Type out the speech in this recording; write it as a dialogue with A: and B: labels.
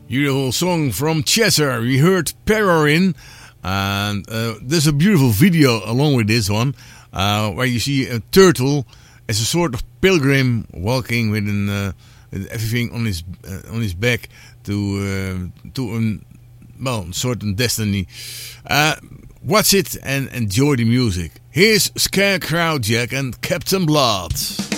A: Beautiful song from Cheshire. We heard Peregrine, and there's a beautiful video along with this one, where you see a turtle as a sort of pilgrim walking with everything on his back to a certain destiny. Watch it and enjoy the music. Here's Scarecrow Jack and Captain Blood.